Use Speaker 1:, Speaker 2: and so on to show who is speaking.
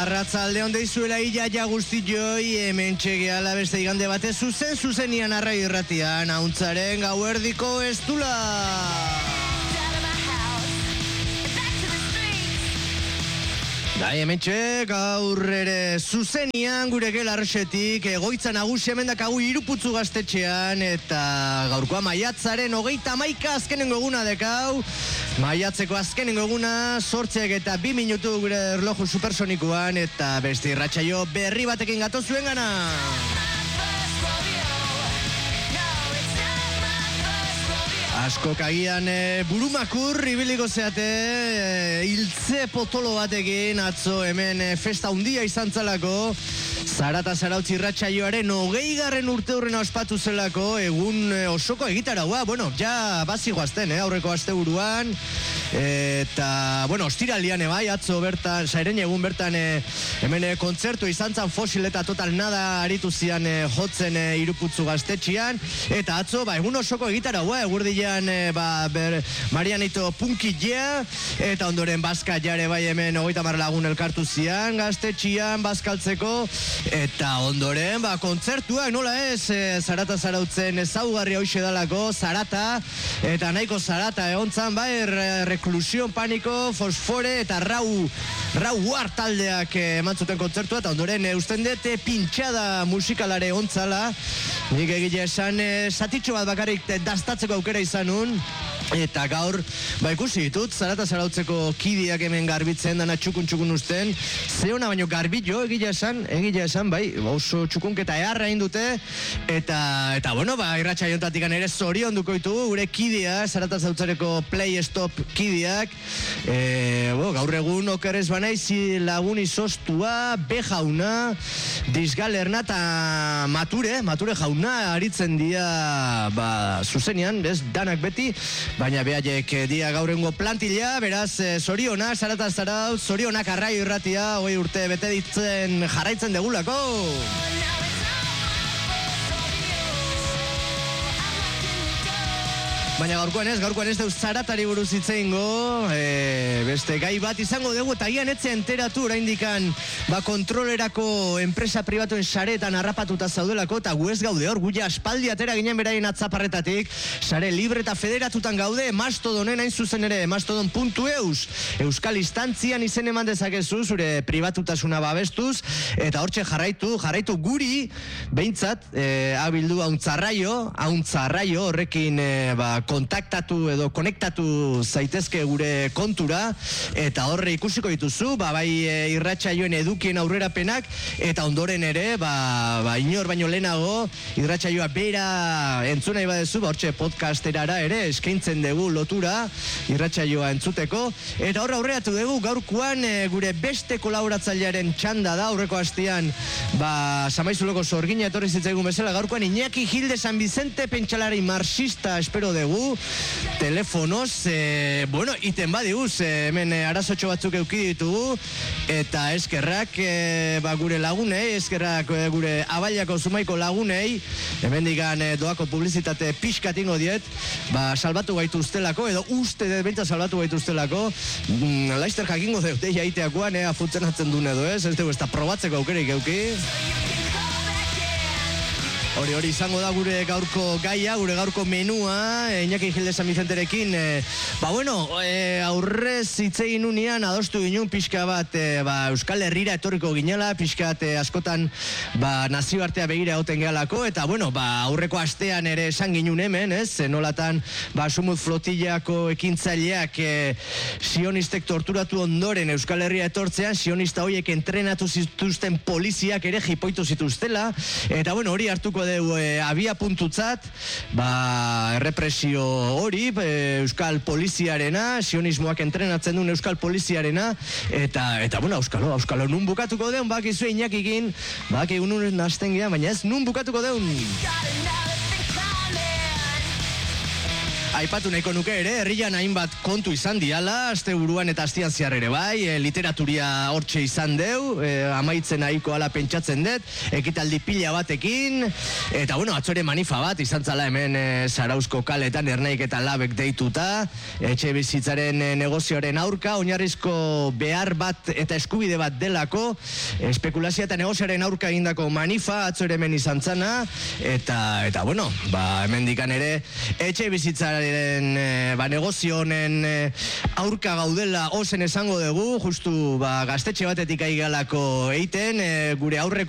Speaker 1: Arratzalde onde izuela iaia guztioi, hemen txegeala beste igande batez zuzenian Arrai Irratian, hauntzaren gauerdiko estula. Hemen txe, gaur ere zuzenian gure gelarresetik, egoitza nagusi hemen dakagu Iruputzu gaztetxean, eta gaurkoa maiatzaren 31 azkenengo eguna dekau. Maiatzeko azkenengo eguna, 8 eta 2 minutu gure erloju supersonikoan, eta beste irratsaio berri batekin gatoz zuen gana. Asko kagian burumakur ibiliko zeate, hiltze potolo batekin atzo hemen festa handia izan zalako, Zarata Zarautz irratsaioaren 20. urteurrena ospatu zelako, egun osoko egitaraua, bueno, ja bazi goazten, aurreko asteburuan, eta, bueno, ostiralian bai, atzo bertan, sairen egun bertan hemen kontzertu izan zan Fosil eta Total Nada aritu zian jotzen Iruputzu gaztetxian, eta atzo, egun osoko egitaraua, egurdian Marianito punkilea, eta ondoren bazka jare bai hemen 30 lagun elkartu zian gaztetxian bazkaltzeko, eta ondoren kontzertuak nola ez, Zarata Zarautzen ezaugarri hoxe dalako, Zarata, eta nahiko Zarata egontzan Reklusion, Paniko, Fosfore eta Rau War taldeak eman zuten kontzertua, eta ondoren usten dute pintxada musikalare egontzala, nik egile esan zatitxo bat bakarrik dastatzeko aukera izanun, eta gaur, ikusi ditut, Zarata Zarautzeko kidiak hemen garbitzen dana txukun usten, zeona baino garbillo egile esan, oso txukunketa eharra indute, eta bueno, irratsaioetatik ere zorion duko ditugu, gure kidia, Zarata Zarautzareko Play Stop kidiak, gaur egun okerez banaiz lagun izostua, B jauna, Disgalerna eta Mature jauna aritzen dia zuzenian, danak beti, baina behaiek dia gaurengo plantilla, beraz zoriona, Zarata Zarautz, zorionak Arrai Irratia, 20 urte bete ditzen jarraitzen degulako. Baina gaurkoan ez deuz Zaratari buruz itzeingo, beste gai bat izango dugu, eta gian etzea enteratu oraindikan kontrolerako enpresa pribatuen saretan harrapatuta zaudelako, eta gu ez gaude hor, guia aspaldi atera ginen beraien atzaparretatik, sare libre eta federatutan gaude, Mastodonen hain zuzen ere, mastodon.eus, euskal instantzian izen eman dezakezu, zure pribatutasuna babestuz, eta hortxe jarraitu guri, behintzat, abildu hauntzarraio, horrekin, kontaktatu edo konektatu zaitezke gure kontura, eta horre ikusiko dituzu, bai irratsaioen edukien aurrerapenak, eta ondoren ere, inor baino lehenago, irratsaioa bera entzunai badezu, hortxe podcasterara ere eskaintzen dugu lotura, irratsaioa entzuteko, eta horre aurreratu dugu, gaurkoan gure beste kolaboratzailearen txanda da, aurreko hastean, Samaizuloko Sorgina etorri zitzaigun bezala, gaurkoan Iñaki Gilde San Vicente pentsalari marxista espero dugu, telefonoz, iten badiguz, hemen arazotxo batzuk euki ditugu, eta eskerrak gure lagunei, eskerrak gure Abaiako Zumaiko lagunei, hemen digan doako publizitate pixkatingo diet, salbatu gaitu ustelako, edo uste dut benta salbatu gaitu ustelako, laizter jakingo dut, jaiteakoan, funtzionatzen duen edo ez dugu ez da probatzeko aukerik euki. Hori izango da gure gaurko gaia, gure gaurko menua, Iñaki Gilde San Vicenterekin, aurrez hitzegin unian adostu ginen pixka bat, Euskal Herrira etorriko ginela, pixka bat askotan nazioartea begira egoten gehalako, eta aurreko astean ere esan ginen hemen, nolatan Sumut Flotillako ekintzaileak sionistek torturatu ondoren Euskal Herria etortzean, sionista horiek entrenatu zituzten poliziak ere jipoitu zituztela, eta hori hartuko dugu abia puntutzat, errepresio hori, Euskal Poliziarena, sionismoak entrenatzen duen Euskal Poliziarena, eta Euskalo, nun bukatuko deun, bakizue Iñakikin, nun nazten gian, baina ez nun bukatuko deun. aipatu nahiko nuke ere, herrian hainbat kontu izan diala, asteburuan eta astian zehar ere bai, literaturia hortxe izan deu, amaitzen nahiko ala pentsatzen dut, ekitaldi pila batekin, eta bueno, atzore manifa bat izan zala hemen Zarauzko kaletan ernaik eta labek deituta, etxe bizitzaren negozioaren aurka, oinarrizko behar bat eta eskubide bat delako, espekulazia eta negozioaren aurka egindako manifa, atzore hemen izan zana, eta bueno, hemen dikan ere, etxe bizitzaren negozio honen aurka gaudela ozen esango dugu, justu gaztetxe batetik aigalako eiten, gure aurreko